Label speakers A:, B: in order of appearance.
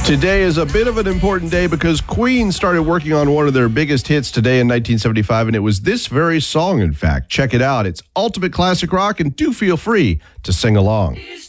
A: Today is a bit of an important day because Queen started working on one of their biggest hits today in 1975, and it was this very song, in fact. Check it out. It's ultimate classic rock, and do feel free to sing along.